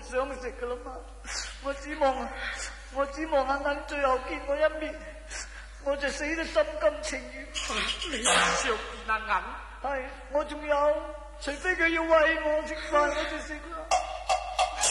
想食噶啦嘛，我指望阿銀最後見我一面，我就死得心甘情願。 你想見阿銀？ 係，我仲有，除非佢要餵我食飯，我就食啦。